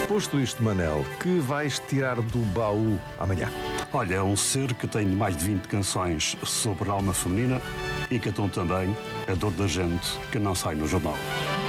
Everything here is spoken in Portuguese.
Posto isto, Manel, que vais tirar do baú amanhã? Olha, é um ser que tem mais de 20 canções sobre a alma feminina e cantam também a dor da gente que não sai no jornal.